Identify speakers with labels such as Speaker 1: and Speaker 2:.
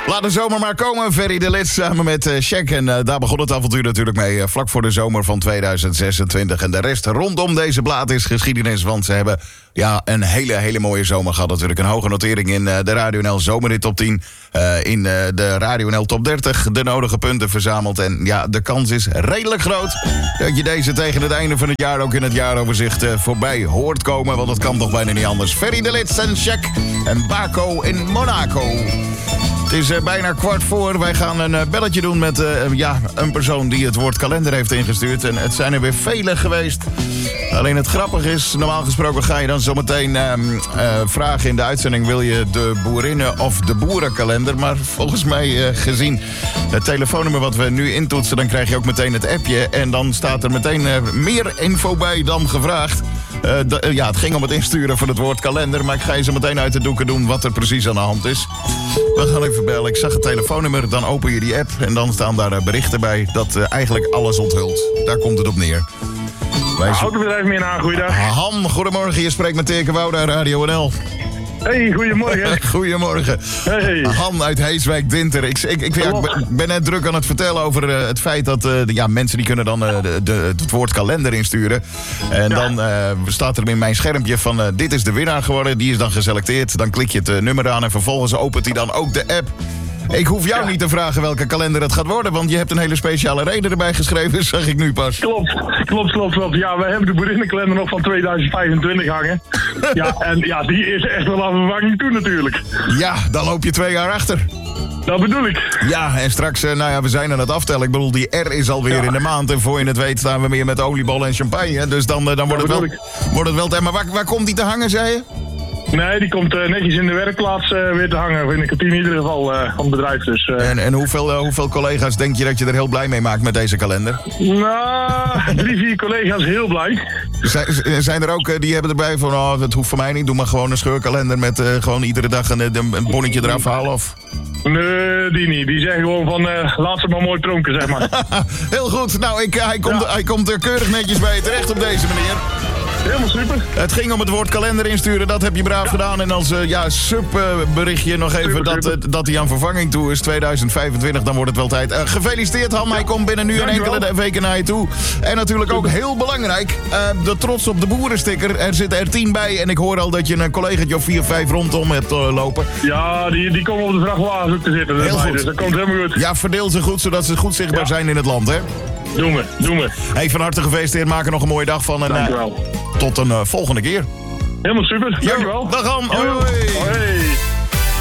Speaker 1: Laat de zomer maar komen. Ferry de Lid samen met Shaq. En daar begon het avontuur natuurlijk mee. Vlak voor de zomer van 2026. En de rest rondom deze plaat is geschiedenis. Want ze hebben een hele mooie zomer gehad. Natuurlijk een hoge notering in de Radio NL Zomerhit Top 10. In de Radio NL Top 30. De nodige punten verzameld. En ja, de kans is redelijk groot dat je deze tegen het einde van het jaar ook in het jaaroverzicht voorbij hoort komen. Want dat kan toch bijna niet anders. Ferry de Lid en Shaq en Baco in Monaco. Het is bijna 15:15. Wij gaan een belletje doen met een persoon die het woord kalender heeft ingestuurd. En het zijn er weer vele geweest. Alleen het grappige is, normaal gesproken ga je dan zometeen vragen in de uitzending: wil je de boerinnen of de boerenkalender? Maar volgens mij gezien het telefoonnummer wat we nu intoetsen, dan krijg je ook meteen het appje. En dan staat er meteen meer info bij dan gevraagd. Het ging om het insturen van het woord kalender. Maar ik ga je zo meteen uit de doeken doen wat er precies aan de hand is. We gaan even bellen. Ik zag het telefoonnummer, dan open je die app. En dan staan daar berichten bij dat eigenlijk alles onthult. Daar komt het op neer.
Speaker 2: Autobedrijf Minna, goeiedag.
Speaker 1: Han, goedemorgen. Je spreekt met Teke Wouda, Radio NL.
Speaker 2: Hey, goedemorgen.
Speaker 1: Goedemorgen.
Speaker 2: Hey.
Speaker 1: Han uit Heeswijk-Dinter. Ik ben net druk aan het vertellen over het feit dat mensen die kunnen dan het woord kalender insturen. En dan staat er in mijn schermpje van dit is de winnaar geworden. Die is dan geselecteerd. Dan klik je het nummer aan en vervolgens opent hij dan ook de app. Ik hoef jou niet te vragen welke kalender het gaat worden, want je hebt een hele speciale reden erbij geschreven, zag ik nu pas.
Speaker 2: Klopt. Ja, we hebben de boerinnenkalender nog van 2025 hangen. Die is echt wel aan vervanging toe natuurlijk.
Speaker 1: Ja, dan loop je 2 jaar achter.
Speaker 2: Dat bedoel ik.
Speaker 1: Ja, en straks, we zijn aan het aftellen. Ik bedoel, die R is alweer in de maand. En voor je het weet staan we meer met oliebollen en champagne. Dus dan wordt het wel tijd. Maar waar komt die te hangen, zei je?
Speaker 2: Nee, die komt netjes in de werkplaats weer te hangen. In de kantine in ieder geval van het bedrijf. Dus,
Speaker 1: En hoeveel collega's denk je dat je er heel blij mee maakt met deze kalender?
Speaker 2: Nou, 3-4 collega's heel blij.
Speaker 1: Zijn er ook die hebben erbij van, het hoeft voor mij niet. Doe maar gewoon een scheurkalender met gewoon iedere dag een bonnetje eraf halen? Of?
Speaker 2: Nee, die niet. Die zeggen gewoon van, laat ze maar mooi pronken, zeg maar.
Speaker 1: Heel goed. Nou, hij komt er keurig netjes bij je terecht op deze manier.
Speaker 2: Helemaal super.
Speaker 1: Het ging om het woord kalender insturen, dat heb je braaf gedaan. En als subberichtje nog even dat hij aan vervanging toe is. 2025, dan wordt het wel tijd. Gefeliciteerd Han, hij komt binnen nu en enkele weken naar je toe. En natuurlijk ook heel belangrijk, de Trots op de Boerensticker. Er zitten er 10 bij en ik hoor al dat je een collegaatje of 4-5 rondom hebt lopen.
Speaker 2: Ja, die komen op de vrachtwagens ook te zitten.
Speaker 1: Heel goed.
Speaker 2: Dus dat komt helemaal goed.
Speaker 1: Ja, verdeel ze goed, zodat ze goed zichtbaar zijn in het land, hè?
Speaker 2: Doen we.
Speaker 1: Hey, van harte gefeliciteerd, maak er nog een mooie dag van. En
Speaker 2: dankjewel.
Speaker 1: Tot een volgende keer.
Speaker 2: Helemaal super, dankjewel.
Speaker 1: Dag Han, hoi.